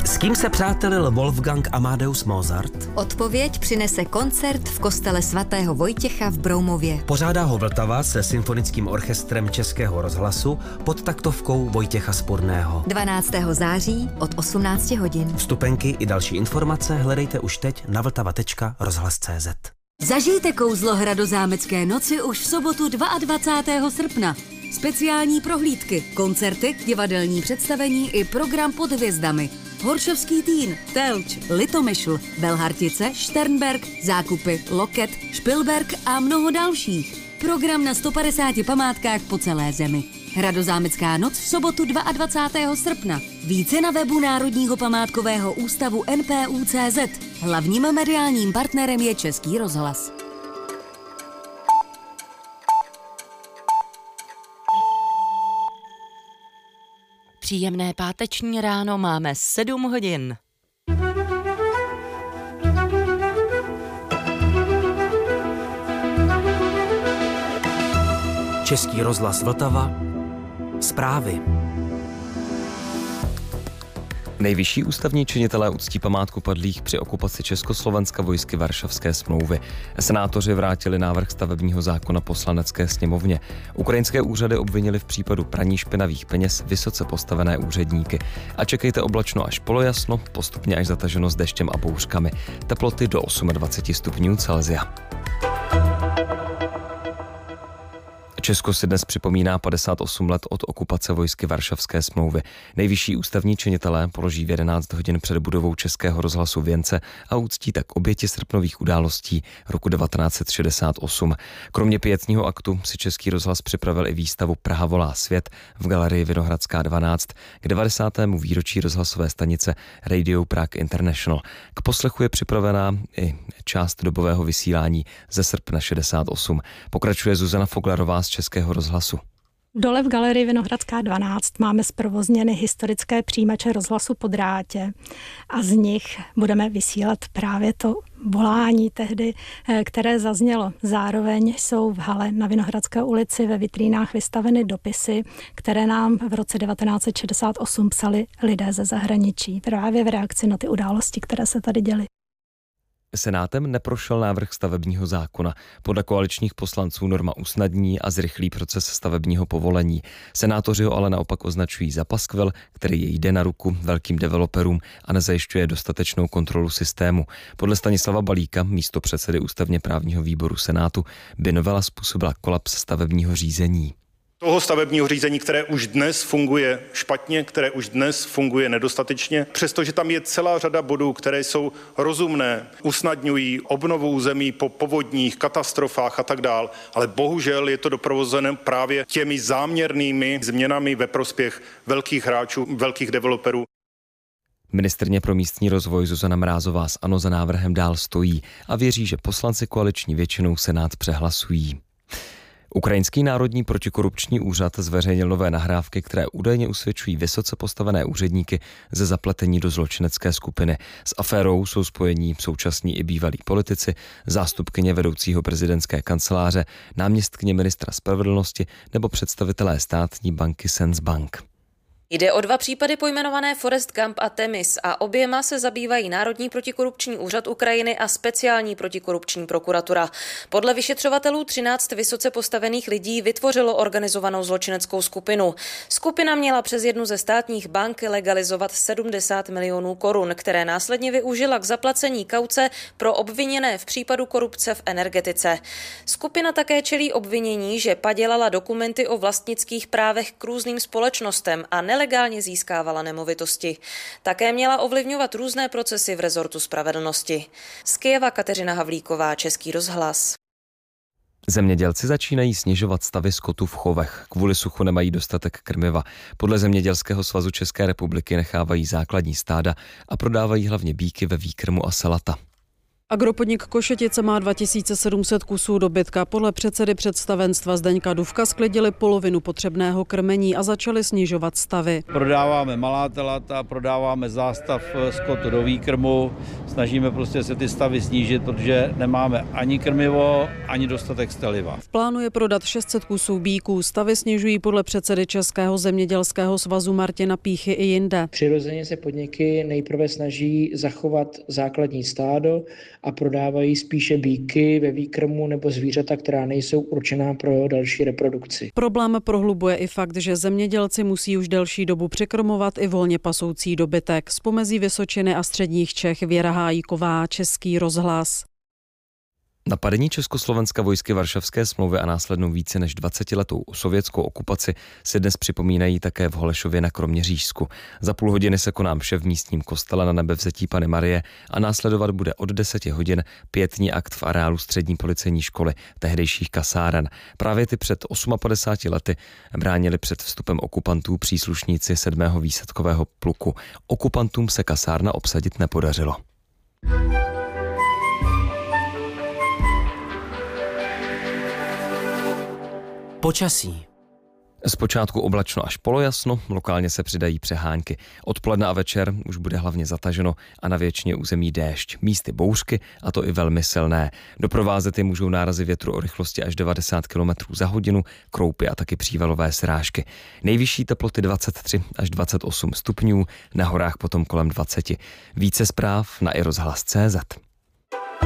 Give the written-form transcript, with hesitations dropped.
S kým se přátelil Wolfgang Amadeus Mozart? Odpověď přinese koncert v kostele svatého Vojtěcha v Broumově. Pořádá ho Vltava se symfonickým orchestrem Českého rozhlasu pod taktovkou Vojtěcha Spurného. 12. září od 18 hodin. Vstupenky i další informace hledejte už teď na vltava.rozhlas.cz. Zažijte kouzlo Hradozámecké noci už v sobotu 22. srpna. Speciální prohlídky, koncerty, divadelní představení i program pod hvězdami. Horšovský Týn, Telč, Litomyšl, Belhartice, Šternberk, Zákupy, Loket, Špilberk a mnoho dalších. Program na 150 památkách po celé zemi. Hradozámecká noc v sobotu 22. srpna. Více na webu Národního památkového ústavu NPU.cz. Hlavním mediálním partnerem je Český rozhlas. Příjemné páteční ráno, máme 7 hodin. Český rozhlas Vltava. Zprávy. Nejvyšší ústavní činitelé uctí památku padlých při okupaci Československa vojsky Varšavské smlouvy. Senátoři vrátili návrh stavebního zákona Poslanecké sněmovně. Ukrajinské úřady obvinili v případu praní špinavých peněz vysoce postavené úředníky. A čekejte oblačno až polojasno, postupně až zataženo s deštěm a bouřkami. Teploty do 28 stupňů Celsia. Česko si dnes připomíná 58 let od okupace vojsky Varšavské smlouvy. Nejvyšší ústavní činitelé položí v 11 hodin před budovou Českého rozhlasu věnce a uctí tak oběti srpnových událostí roku 1968. Kromě pietního aktu si Český rozhlas připravil i výstavu Praha volá svět v galerii Vinohradská 12 k 90. výročí rozhlasové stanice Radio Prague International. K poslechu je připravená i část dobového vysílání ze srpna 68. Pokračuje Zuzana Foglarová z Českého rozhlasu. Dole v galerii Vinohradská 12 máme zprovozněny historické přijímače rozhlasu po drátě a z nich budeme vysílat právě to volání tehdy, které zaznělo. Zároveň jsou v hale na Vinohradské ulici ve vitrínách vystaveny dopisy, které nám v roce 1968 psali lidé ze zahraničí, právě v reakci na ty události, které se tady děly. Senátem neprošel návrh stavebního zákona. Podle koaličních poslanců norma usnadní a zrychlí proces stavebního povolení. Senátoři ho ale naopak označují za paskvil, který jde na ruku velkým developerům a nezajišťuje dostatečnou kontrolu systému. Podle Stanislava Balíka, místopředsedy ústavně právního výboru Senátu, by novela způsobila kolaps stavebního řízení. Toho stavebního řízení, které už dnes funguje špatně, které už dnes funguje nedostatečně, přestože tam je celá řada bodů, které jsou rozumné, usnadňují obnovu území po povodních, katastrofách a tak dál, ale bohužel je to doprovozené právě těmi záměrnými změnami ve prospěch velkých hráčů, velkých developerů. Ministryně pro místní rozvoj Zuzana Mrázová z ANO za návrhem dál stojí a věří, že poslanci koaliční většinou Senát přehlasují. Ukrajinský národní protikorupční úřad zveřejnil nové nahrávky, které údajně usvědčují vysoce postavené úředníky ze zapletení do zločinecké skupiny. S aférou jsou spojení současní i bývalí politici, zástupkyně vedoucího prezidentské kanceláře, náměstkyně ministra spravedlnosti nebo představitelé státní banky Sensbank. Jde o 2 případy pojmenované Forest Gump a Temis a oběma se zabývají Národní protikorupční úřad Ukrajiny a speciální protikorupční prokuratura. Podle vyšetřovatelů 13 vysoce postavených lidí vytvořilo organizovanou zločineckou skupinu. Skupina měla přes jednu ze státních bank legalizovat 70 milionů korun, které následně využila k zaplacení kauce pro obviněné v případu korupce v energetice. Skupina také čelí obvinění, že padělala dokumenty o vlastnických právech k různým společnostem a nelegálně získávala nemovitosti. Také měla ovlivňovat různé procesy v rezortu spravedlnosti. Z Kyjeva Kateřina Havlíková, Český rozhlas. Zemědělci začínají snižovat stavy skotu v chovech. Kvůli suchu nemají dostatek krmiva. Podle Zemědělského svazu České republiky nechávají základní stáda a prodávají hlavně býky ve výkrmu a salata. Agropodnik Košetice má 2700 kusů dobytka. Podle předsedy představenstva Zdeňka Dufka sklidili polovinu potřebného krmení a začali snižovat stavy. Prodáváme malá telata, prodáváme zástav skotu do výkrmu, snažíme prostě se ty stavy snížit, protože nemáme ani krmivo, ani dostatek steliva. V plánu je prodat 600 kusů býků. Stavy snižují podle předsedy Českého zemědělského svazu Martina Píchy i jinde. Přirozeně se podniky nejprve snaží zachovat základní stádo a prodávají spíše býky ve výkrmu nebo zvířata, která nejsou určená pro další reprodukci. Problém prohlubuje i fakt, že zemědělci musí už delší dobu překrmovat i volně pasoucí dobytek. Z pomezí Vysočiny a středních Čech Věra Hájíková, Český rozhlas. Napadení Československa vojsky Varšavské smlouvy a následnou více než 20letou sovětskou okupaci si dnes připomínají také v Holešově na Kroměřížsku. Za půl hodiny se koná mše v místním kostele na Nebevzetí Panny Marie a následovat bude od 10 hodin pietní akt v areálu střední policejní školy, tehdejších kasáren. Právě ty před 58 lety bránili před vstupem okupantů příslušníci 7. výsadkového pluku. Okupantům se kasárna obsadit nepodařilo. Počasí. Zpočátku oblačno až polojasno, lokálně se přidají přehánky. Odpoledne a večer už bude hlavně zataženo a na většině území déšť. Místy bouřky, a to i velmi silné. Doprovázet je můžou nárazy větru o rychlosti až 90 km za hodinu, kroupy a taky přívalové srážky. Nejvyšší teploty 23 až 28 stupňů, na horách potom kolem 20. Více zpráv na iRozhlas.cz.